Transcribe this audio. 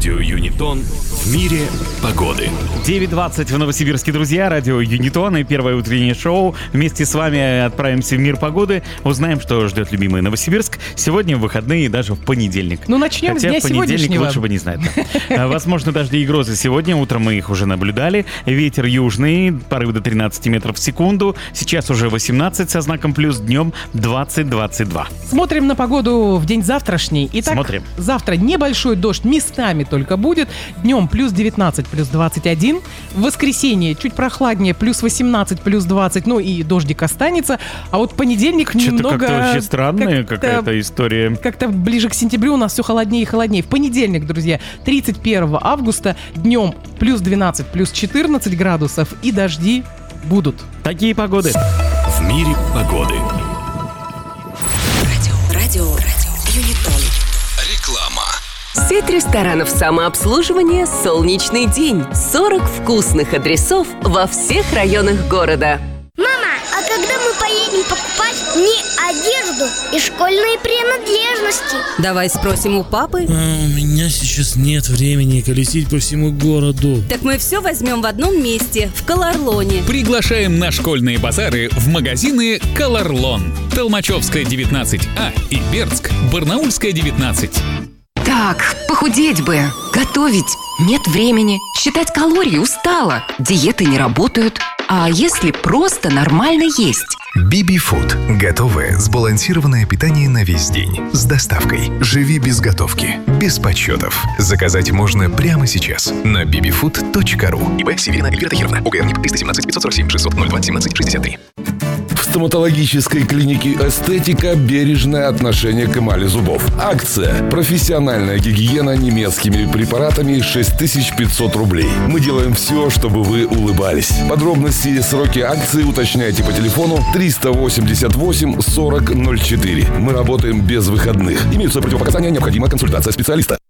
Радио Юнитон в мире погоды. 9:20 в Новосибирске, друзья. Радио Юнитон и первое утреннее шоу. Вместе с вами отправимся в мир погоды. Узнаем, что ждет любимый Новосибирск сегодня в выходные и даже в понедельник. Ну, начнем с дня Хотя в понедельник сегодняшнего. лучше бы не знать. Да. Возможно, дожди и грозы сегодня. Утром мы их уже наблюдали. Ветер южный, порывы до 13 метров в секунду. Сейчас уже 18 со знаком плюс, днем 20-22. Смотрим на погоду в день завтрашний. Итак, Смотрим. завтра небольшой дождь местами только будет. Днем плюс 19, плюс 21. В воскресенье чуть прохладнее, плюс 18, плюс 20. Ну и дождик останется. А вот понедельник Что-то немного... как-то вообще странная какая-то история. Как-то ближе к сентябрю у нас все холоднее и холоднее. В понедельник, друзья, 31 августа, днем плюс 12, плюс 14 градусов и дожди будут. Такие погоды. В мире погоды. Радио Юнитон. Реклама. Сеть ресторанов самообслуживания «Солнечный день». 40 вкусных адресов во всех районах города. Мама, а когда мы поедем покупать мне одежду и школьные принадлежности? Давай спросим у папы. У меня сейчас нет времени колесить по всему городу. Так мы все возьмем в одном месте, в Колорлоне. Приглашаем на школьные базары в магазины «Колорлон». Толмачевская, 19А и Бердск, Барнаульская, 19. Так, похудеть бы, готовить нет времени, считать калории устала, диеты не работают. А если просто нормально есть? Биби Фуд. Готовое, сбалансированное питание на весь день. С доставкой. Живи без готовки. Без подсчетов. Заказать можно прямо сейчас на bbfood.ru. ИП Северина Эльвира Тахировна. ОГРНИ 317 547 600 02 17 63. В стоматологической клинике «Эстетика» бережное отношение к эмали зубов. Акция. Профессиональная гигиена немецкими препаратами 6500 рублей. Мы делаем все, чтобы вы улыбались. Подробности и сроки акции уточняйте по телефону 388 40 04. Мы работаем без выходных. Имеются противопоказания, необходима консультация специалиста.